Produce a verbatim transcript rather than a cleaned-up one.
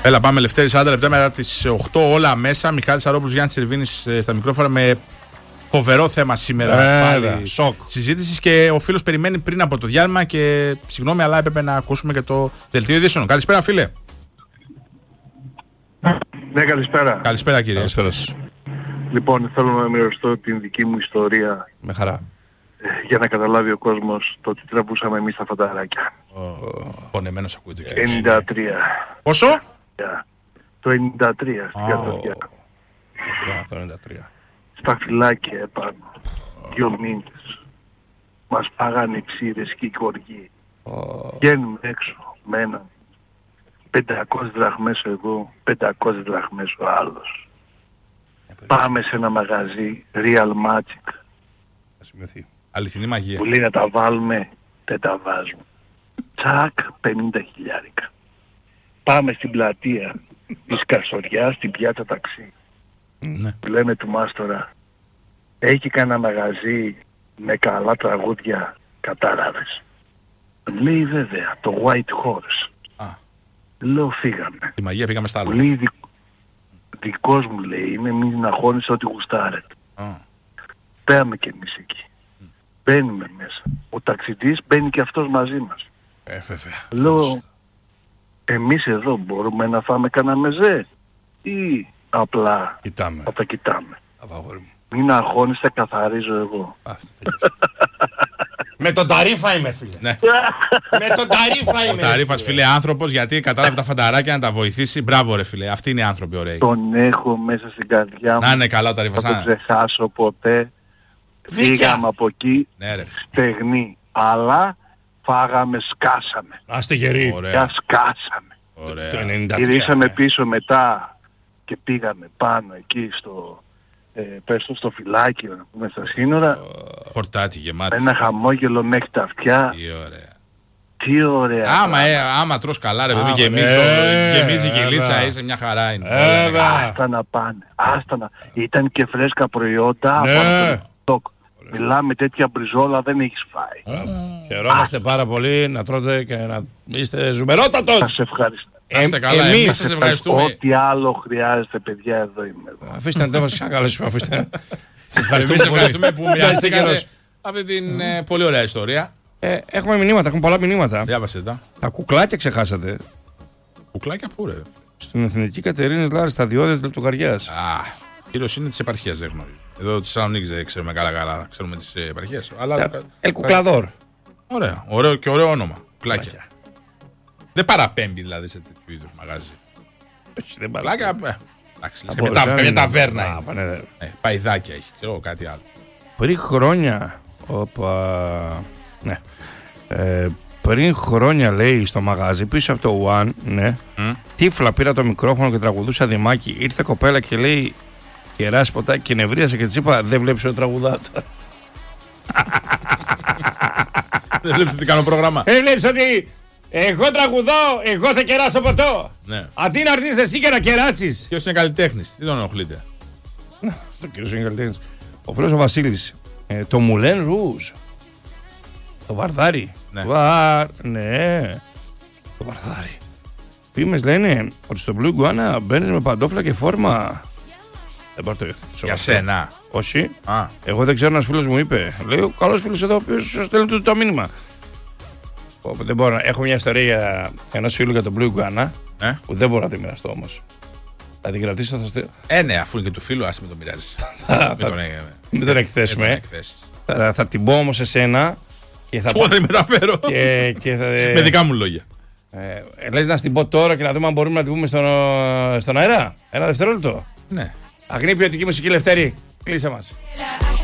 Έλα, πάμε Λευτέρη, σαράντα λεπτά μετά τις οκτώ, όλα μέσα. Μιχάλης Σαρόπουλος, Γιάννης Σερβίνης στα μικρόφωνα με φοβερό θέμα σήμερα. Ε, πάλι σοκ. Συζήτησης και ο φίλος περιμένει πριν από το διάλειμμα και συγγνώμη, αλλά έπρεπε να ακούσουμε και το δελτίο ειδήσεων. Καλησπέρα, φίλε. Ναι, καλησπέρα. Καλησπέρα, κύριε. Καλησπέρα. Λοιπόν, θέλω να μοιραστώ την δική μου ιστορία Με χαρά. ε, για να καταλάβει ο κόσμος το τι τραβούσαμε εμείς τα φανταράκια. Πονεμένος ακούγεται και ενενήντα τρία. πόσο? Το ενενήντα τρία στη Διαδοχιά. Το ενενήντα τρία. Στα φυλάκια επάνω. Δύο μήνες. Μας πάγανε οι ψήρες και οι κοργοί. Βγαίνουμε έξω με έναν. πεντακόσιες δραχμές εγώ, πεντακόσιες δραχμές ο άλλος. Πάμε σε ένα μαγαζί, Real Magic. Θα σημειωθεί. Αληθινή μαγεία. Που λέει να τα βάλουμε, δεν τα βάζουμε. Τσακ, πενήντα χιλιάρικα. Πάμε στην πλατεία της Καστοριάς, στην πιάτσα ταξί. Ναι. Που λέμε του μάστορα, έχει κανένα μαγαζί με καλά τραγούδια, κατάλαβες? Λέει βέβαια, το White Horse. Α. Λέω φύγαμε. Η μαγεία πήγαμε στα Μου άλλα. λέει δι... δικός μου λέει, είναι μην αγχώνεσαι ό,τι γουστάρετε. Α. Πέαμε κι εμείς εκεί. Mm. Μπαίνουμε μέσα. Ο ταξιτής μπαίνει και αυτός μαζί μας. Ε, βέβαια. Λέω, εμείς εδώ μπορούμε να φάμε κανένα μεζέ ή απλά Κοιτάμε. θα τα κοιτάμε? Αβαγόρι μου. Μην αγχώνεσαι, καθαρίζω εγώ. Αυτό τελείωσε. Με τον Ταρίφα είμαι, φίλε. Ναι. Με τον Ταρίφα Ο είμαι. Ταρίφας, φίλε, άνθρωπος, γιατί κατάλαβε τα φανταράκια να τα βοηθήσει. Μπράβο, ρε φίλε. Αυτοί είναι οι άνθρωποι ωραίοι. Τον έχω μέσα στην καρδιά μου. Να είναι καλά ο Ταρίφας. Θα να τον είναι. ξεχάσω ποτέ. Δίκαια. Φύγαμε από εκεί Ναι, ρε. στεγνή. Αλλά φάγαμε, σκάσαμε. Άστε γεροί. Και Ωραία. σκάσαμε. Το Ωραία. ενενήντα τρία. Γυρίσαμε πίσω μετά και πήγαμε πάνω εκεί στο, ε, πες το, στο φυλάκιο, να πούμε, στα σύνορα. Χορτάτι Με γεμάτι. ένα χαμόγελο μέχρι τα αυτιά. Τι ωραία. Τι ωραία. Άμα, ε, άμα τρως καλά, ρε παιδί, Άμα, γεμίζει, ε, το- γεμίζει η βέβαια. γελίτσα, είσαι μια χαρά είναι. Ε, βέβαια. Άστα να πάνε. Άστα να... Ήταν και φρέσκα προϊόντα. Ναι. από το στόκ. Μιλάμε, τέτοια μπριζόλα δεν έχεις φάει. Χαιρόμαστε πάρα πολύ να τρώτε και να είστε Θα ζουμερότατος. σε ευχαριστώ. Να είστε Ε, καλά, εμείς εμείς σας ευχαριστούμε. Ό,τι άλλο χρειάζεται, παιδιά, εδώ είμαι εγώ. Αφήστε να δεν σας καλέσουμε. Αφήστε. Σας Εμείς ευχαριστούμε πολύ. ευχαριστούμε που Είστε μοιραστήκατε καιρός. αυτή την ε, πολύ ωραία ιστορία. Ε, Έχουμε μηνύματα, έχουμε πολλά μηνύματα. Διάβασε τα. Τα κουκλάκια ξεχάσατε. Κουκλάκια πού, ρε. Στην Εθνική Κατερίνης Λάρης, στα διόδια της Λεπτοκαριάς. Α, κύριος είναι της επαρχίας, δεν γνωρίζω. Εδώ της Θεσσαλονίκης δεν ξέρουμε καλά-καλά, ξέρουμε τις επαρχίες. Αλλά... Ελ Κουκλαδόρ. Ωραία, ωραίο και ωραίο όνομα. Κουκλάκια. Δεν παραπέμπει δηλαδή σε τέτοιου είδους μαγάζι. Όχι, δεν πάει. Κουκλάκια, ε, εντάξει, λες, Θα καμιά μπορούσε τα- να καμιά είναι. ταβέρνα Α, είναι. πάνε, ναι. Ε, παϊδάκια έχει, ξέρω εγώ, κάτι άλλο. Πριν χρόνια. Όπα. Ναι. Ε, πριν χρόνια λέει στο μαγάζι πίσω από το One, ναι. Mm. Τύφλα πήρα το μικρόφωνο και τραγουδούσα δημάκι. Ήρθε κοπέλα και λέει κεράσει ποτά και νευρίασε και της είπα δεν βλέπεις ότι τραγουδάω τώρα. Δεν βλέπεις τι κάνω πρόγραμμα. Δεν βλέπεις ότι εγώ τραγουδάω, εγώ θα κεράσω ποτό. Ναι. Αντί να έρθεις εσύ και να κεράσεις. Ποιος είναι καλλιτέχνης, τι τον ενοχλείτε. Το κύριος είναι καλλιτέχνης. Ο φίλος ο Βασίλης. Ε, το Μουλέν Ρούζ. Το Βαρδάρι. Ναι. Βαρ... Ναι. Το Βαρδάρι. Φήμες λένε ότι στο Blue Iguana μπαίνεις με παντόφλα και φόρμα. Δεν πάρ' το ήρθε. Για σένα. Όχι. Α, Εγώ δεν ξέρω, ένας φίλος μου είπε. Λέει ο καλός φίλος εδώ, ο οποίος σας στέλνει το, το μήνυμα. Πω, δεν μπορώ να... Έχω μια ιστορία για ενός φίλου για το Blue Iguana ε. που δεν μπορώ να τη μοιραστώ όμως. Θα την κρατήσω, θα στείλω. Ε, ναι, αφού είναι και του φίλου, άσε με τον μοιράζεις. Θα- Μην τον, ε, Μην τον εκθέσουμε. μην ε. τον εκθέσεις. Θα, θα την πω όμως σε σένα και θα, Εγώ δεν μεταφέρω. και, και θα, Με δικά μου λόγια. ε, λες να στην πω τώρα και να δούμε αν μπορούμε να την πούμε στον, στον αέρα. Ένα δευτερόλεπτο. Ναι. Αγνή ποιοτική μουσική, Λευτέρη. Κλείσε μας.